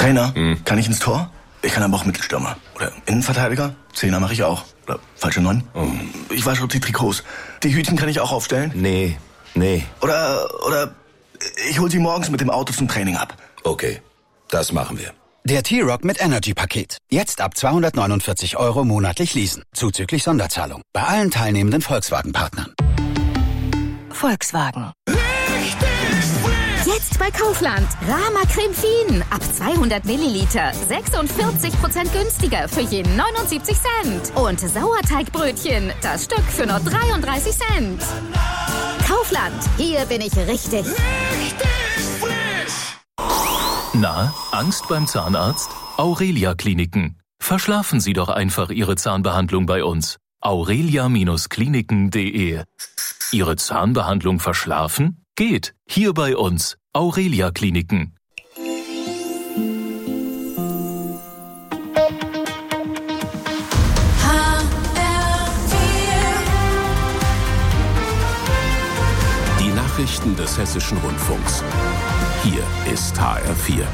Trainer, kann ich ins Tor? Ich kann aber auch Mittelstürmer. Oder Innenverteidiger? Zehner mache ich auch. Oder falsche 9? Ich wasche die Trikots. Die Hütchen kann ich auch aufstellen? Nee. Oder ich hol sie morgens mit dem Auto zum Training ab. Okay, das machen wir. Der T-Roc mit Energy-Paket. Jetzt ab 249 € monatlich leasen. Zuzüglich Sonderzahlung. Bei allen teilnehmenden Volkswagen-Partnern. Volkswagen. Jetzt bei Kaufland. Rama Creme Fien. Ab 200 Milliliter. 46% günstiger für je 79 Cent. Und Sauerteigbrötchen. Das Stück für nur 33 Cent. Kaufland. Hier bin ich richtig. Na, Angst beim Zahnarzt? Aurelia Kliniken. Verschlafen Sie doch einfach Ihre Zahnbehandlung bei uns. aurelia-kliniken.de. Ihre Zahnbehandlung verschlafen? Geht. Hier bei uns. Aurelia Kliniken. Die Nachrichten des Hessischen Rundfunks. Hier ist HR4.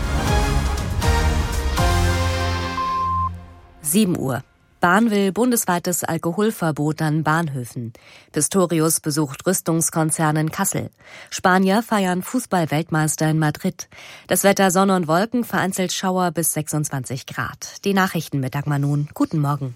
7 Uhr. Bahn will bundesweites Alkoholverbot an Bahnhöfen. Pistorius besucht Rüstungskonzern in Kassel. Spanier feiern Fußball-Weltmeister in Madrid. Das Wetter Sonne und Wolken, vereinzelt Schauer bis 26 Grad. Die Nachrichten mit Dagmar Nun. Guten Morgen.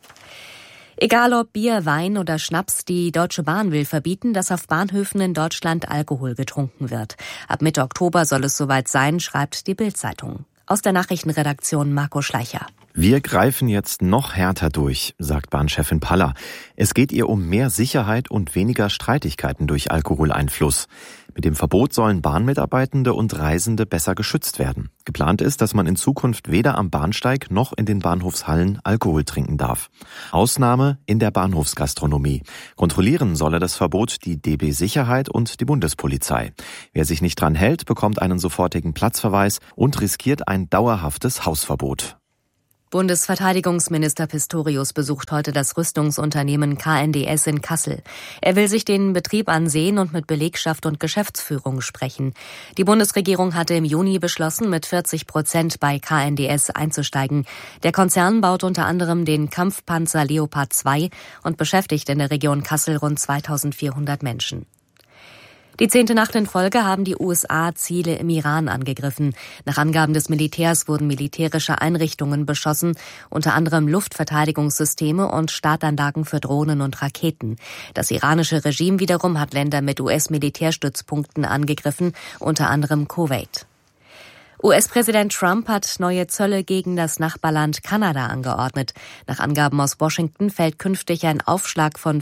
Egal ob Bier, Wein oder Schnaps, die Deutsche Bahn will verbieten, dass auf Bahnhöfen in Deutschland Alkohol getrunken wird. Ab Mitte Oktober soll es soweit sein, schreibt die Bild-Zeitung. Aus der Nachrichtenredaktion Marco Schleicher. Wir greifen jetzt noch härter durch, sagt Bahnchefin Paller. Es geht ihr um mehr Sicherheit und weniger Streitigkeiten durch Alkoholeinfluss. Mit dem Verbot sollen Bahnmitarbeitende und Reisende besser geschützt werden. Geplant ist, dass man in Zukunft weder am Bahnsteig noch in den Bahnhofshallen Alkohol trinken darf. Ausnahme in der Bahnhofsgastronomie. Kontrollieren solle das Verbot die DB Sicherheit und die Bundespolizei. Wer sich nicht dran hält, bekommt einen sofortigen Platzverweis und riskiert ein dauerhaftes Hausverbot. Bundesverteidigungsminister Pistorius besucht heute das Rüstungsunternehmen KNDS in Kassel. Er will sich den Betrieb ansehen und mit Belegschaft und Geschäftsführung sprechen. Die Bundesregierung hatte im Juni beschlossen, mit 40% bei KNDS einzusteigen. Der Konzern baut unter anderem den Kampfpanzer Leopard 2 und beschäftigt in der Region Kassel rund 2400 Menschen. Die 10. Nacht in Folge haben die USA Ziele im Iran angegriffen. Nach Angaben des Militärs wurden militärische Einrichtungen beschossen, unter anderem Luftverteidigungssysteme und Startanlagen für Drohnen und Raketen. Das iranische Regime wiederum hat Länder mit US-Militärstützpunkten angegriffen, unter anderem Kuwait. US-Präsident Trump hat neue Zölle gegen das Nachbarland Kanada angeordnet. Nach Angaben aus Washington fällt künftig ein Aufschlag von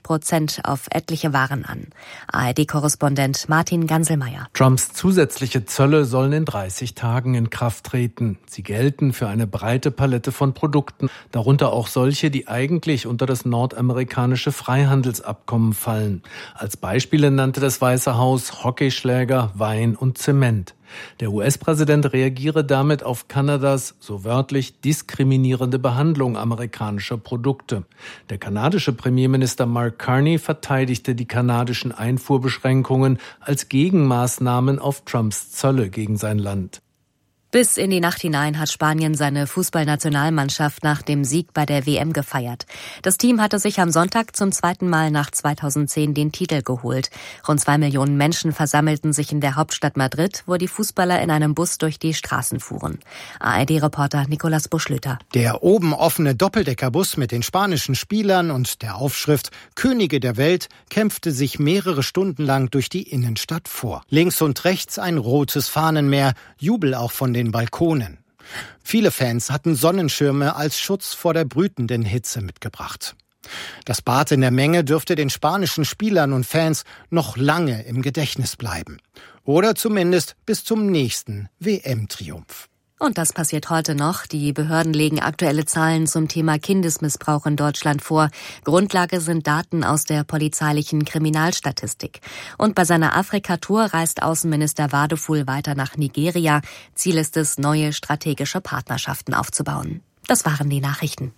50% auf etliche Waren an. ARD-Korrespondent Martin Ganselmeier. Trumps zusätzliche Zölle sollen in 30 Tagen in Kraft treten. Sie gelten für eine breite Palette von Produkten, darunter auch solche, die eigentlich unter das nordamerikanische Freihandelsabkommen fallen. Als Beispiele nannte das Weiße Haus Hockeyschläger, Wein und Zement. Der US-Präsident reagiere damit auf Kanadas, so wörtlich, diskriminierende Behandlung amerikanischer Produkte. Der kanadische Premierminister Mark Carney verteidigte die kanadischen Einfuhrbeschränkungen als Gegenmaßnahmen auf Trumps Zölle gegen sein Land. Bis in die Nacht hinein hat Spanien seine Fußballnationalmannschaft nach dem Sieg bei der WM gefeiert. Das Team hatte sich am Sonntag zum zweiten Mal nach 2010 den Titel geholt. Rund 2 Millionen Menschen versammelten sich in der Hauptstadt Madrid, wo die Fußballer in einem Bus durch die Straßen fuhren. ARD-Reporter Nicolas Buschlüter. Der oben offene Doppeldeckerbus mit den spanischen Spielern und der Aufschrift Könige der Welt kämpfte sich mehrere Stunden lang durch die Innenstadt vor. Links und rechts ein rotes Fahnenmeer, Jubel auch von den Balkonen. Viele Fans hatten Sonnenschirme als Schutz vor der brütenden Hitze mitgebracht. Das Bad in der Menge dürfte den spanischen Spielern und Fans noch lange im Gedächtnis bleiben. Oder zumindest bis zum nächsten WM-Triumph. Und das passiert heute noch. Die Behörden legen aktuelle Zahlen zum Thema Kindesmissbrauch in Deutschland vor. Grundlage sind Daten aus der polizeilichen Kriminalstatistik. Und bei seiner Afrika-Tour reist Außenminister Wadeful weiter nach Nigeria. Ziel ist es, neue strategische Partnerschaften aufzubauen. Das waren die Nachrichten.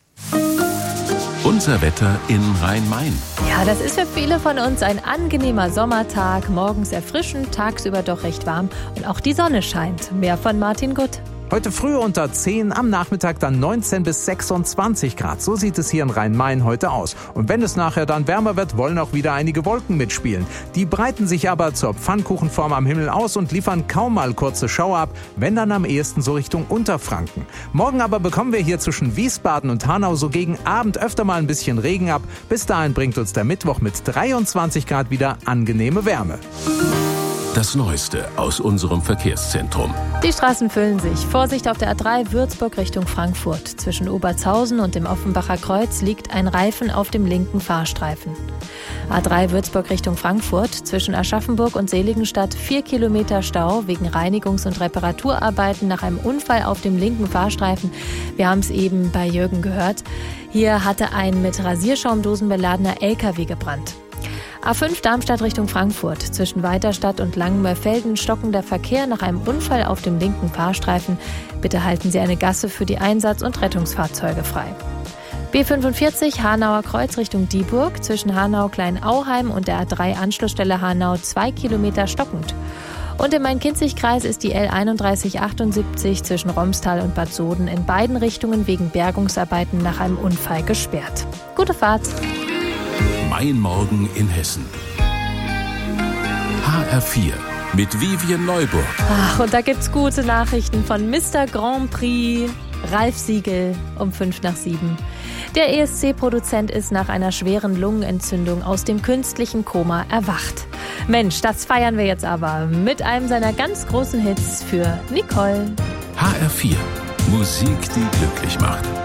Unser Wetter in Rhein-Main. Ja, das ist für viele von uns ein angenehmer Sommertag. Morgens erfrischend, tagsüber doch recht warm. Und auch die Sonne scheint. Mehr von Martin Gutt. Heute früh unter 10, am Nachmittag dann 19 bis 26 Grad. So sieht es hier in Rhein-Main heute aus. Und wenn es nachher dann wärmer wird, wollen auch wieder einige Wolken mitspielen. Die breiten sich aber zur Pfannkuchenform am Himmel aus und liefern kaum mal kurze Schauer ab, wenn dann am ehesten so Richtung Unterfranken. Morgen aber bekommen wir hier zwischen Wiesbaden und Hanau so gegen Abend öfter mal ein bisschen Regen ab. Bis dahin bringt uns der Mittwoch mit 23 Grad wieder angenehme Wärme. Das Neueste aus unserem Verkehrszentrum. Die Straßen füllen sich. Vorsicht auf der A3 Würzburg Richtung Frankfurt. Zwischen Obertshausen und dem Offenbacher Kreuz liegt ein Reifen auf dem linken Fahrstreifen. A3 Würzburg Richtung Frankfurt. Zwischen Aschaffenburg und Seligenstadt 4 Kilometer Stau wegen Reinigungs- und Reparaturarbeiten nach einem Unfall auf dem linken Fahrstreifen. Wir haben es eben bei Jürgen gehört. Hier hatte ein mit Rasierschaumdosen beladener LKW gebrannt. A5 Darmstadt Richtung Frankfurt. Zwischen Weiterstadt und Langenmörfelden stockender Verkehr nach einem Unfall auf dem linken Fahrstreifen. Bitte halten Sie eine Gasse für die Einsatz- und Rettungsfahrzeuge frei. B45 Hanauer Kreuz Richtung Dieburg. Zwischen Hanau-Kleinauheim und der A3 Hanau 2 Kilometer stockend. Und im Main-Kinzig-Kreis ist die L3178 zwischen Romstal und Bad Soden in beiden Richtungen wegen Bergungsarbeiten nach einem Unfall gesperrt. Gute Fahrt! Mein Morgen in Hessen. HR4 mit Vivien Neuburg. Ach, und da gibt's gute Nachrichten von Mr. Grand Prix Ralf Siegel um 6:55. Der ESC-Produzent ist nach einer schweren Lungenentzündung aus dem künstlichen Koma erwacht. Mensch, das feiern wir jetzt aber mit einem seiner ganz großen Hits für Nicole. HR4, Musik, die glücklich macht.